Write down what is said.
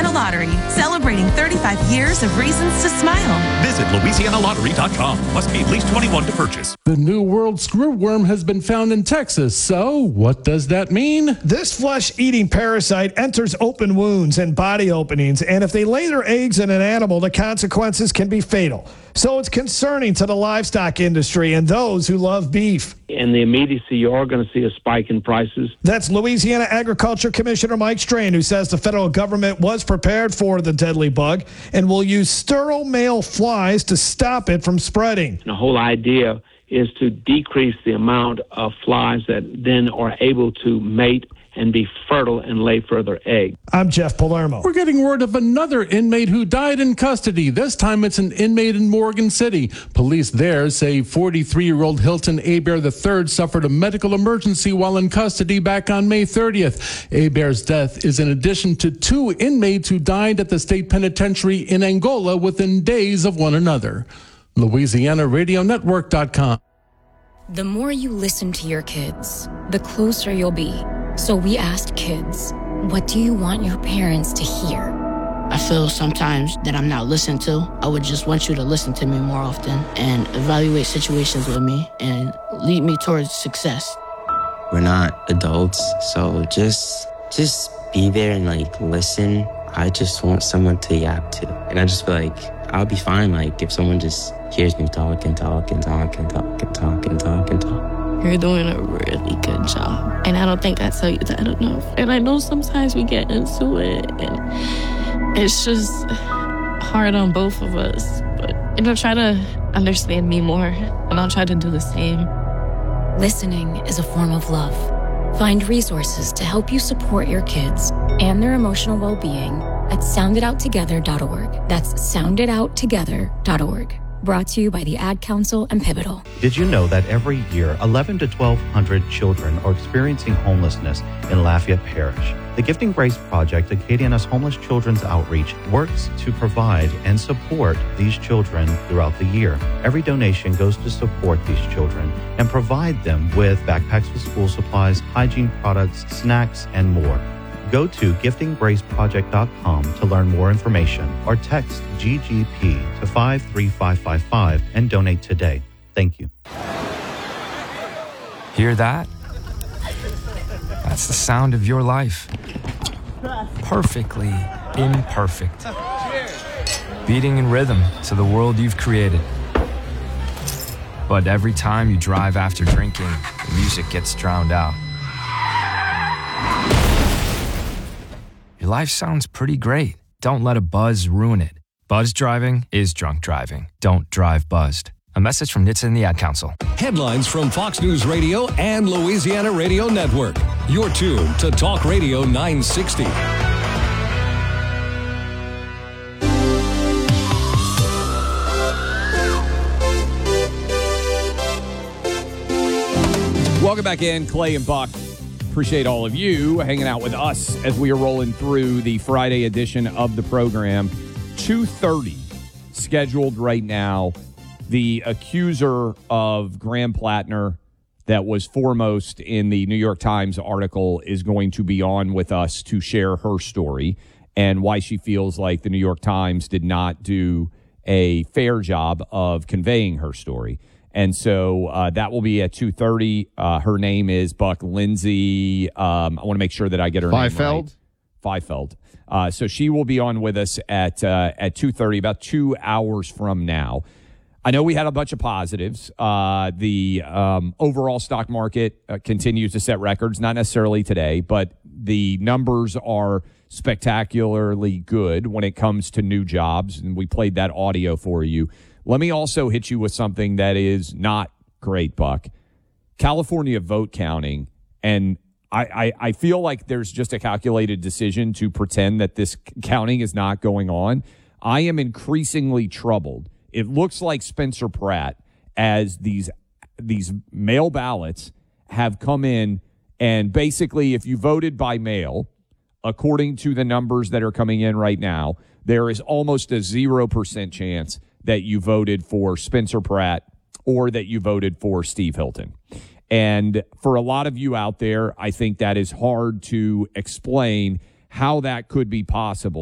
Louisiana Lottery, celebrating 35 years of reasons to smile. Visit LouisianaLottery.com. Must be at least 21 to purchase. The New World screwworm has been found in Texas. So, what does that mean? This flesh-eating parasite enters open wounds and body openings, and if they lay their eggs in an animal, the consequences can be fatal. So it's concerning to the livestock industry and those who love beef. In the immediacy, you are going to see a spike in prices. That's Louisiana Agriculture Commissioner Mike Strain, who says the federal government was prepared for the deadly bug and will use sterile male flies to stop it from spreading. The whole idea is to decrease the amount of flies that then are able to mate and be fertile and lay further eggs. I'm Jeff Palermo. We're getting word of another inmate who died in custody. This time it's an inmate in Morgan City. Police there say 43-year-old Hilton Hebert III suffered a medical emergency while in custody back on May 30th. Hebert's death is in addition to 2 inmates who died at the state penitentiary in Angola within days of one another. LouisianaRadioNetwork.com. The more you listen to your kids, the closer you'll be. So we asked kids, what do you want your parents to hear? I feel sometimes that I'm not listened to. I would just want you to listen to me more often and evaluate situations with me and lead me towards success. We're not adults, so just be there and listen. I just want someone to yap to. And I just feel like I'll be fine if someone just hears me talk and talk and talk and talk and talk and talk and talk. You're doing a really good job. And I don't think I tell you that enough. And I know sometimes we get into it and it's just hard on both of us. But try to understand me more and I'll try to do the same. Listening is a form of love. Find resources to help you support your kids and their emotional well-being at sounditouttogether.org. That's sounditouttogether.org. Brought to you by the Ad Council and Pivotal. Did you know that every year 1,100 to 1,200 children are experiencing homelessness in Lafayette Parish? The Gifting Grace Project, Acadiana's homeless children's outreach, works to provide and support these children throughout the year. Every donation goes to support these children and provide them with backpacks with school supplies, hygiene products, snacks, and more. Go to giftinggraceproject.com to learn more information or text GGP to 53555 and donate today. Thank you. Hear that? That's the sound of your life. Perfectly imperfect. Beating in rhythm to the world you've created. But every time you drive after drinking, the music gets drowned out. Your life sounds pretty great. Don't let a buzz ruin it. Buzz driving is drunk driving. Don't drive buzzed. A message from NHTSA and the Ad Council. Headlines from Fox News Radio and Louisiana Radio Network. You're tuned to Talk Radio 960. Welcome back in, Clay and Buck. Appreciate all of you hanging out with us as we are rolling through the Friday edition of the program. 2:30 scheduled right now. The accuser of Graham Plattner that was foremost in the New York Times article is going to be on with us to share her story and why she feels like the New York Times did not do a fair job of conveying her story. And so that will be at 2:30. Her name is Buck Lindsay. I want to make sure that I get her name right. Fiefeld. So she will be on with us at 2:30, about 2 hours from now. I know we had a bunch of positives. The overall stock market continues to set records, not necessarily today, but the numbers are spectacularly good when it comes to new jobs, and we played that audio for you. Let me also hit you with something that is not great, Buck. California vote counting, and I feel like there's just a calculated decision to pretend that this counting is not going on. I am increasingly troubled. It looks like Spencer Pratt, as these mail ballots have come in, and basically if you voted by mail, according to the numbers that are coming in right now, there is almost a 0% chance that you voted for Spencer Pratt or that you voted for Steve Hilton. And for a lot of you out there, I think that is hard to explain how that could be possible.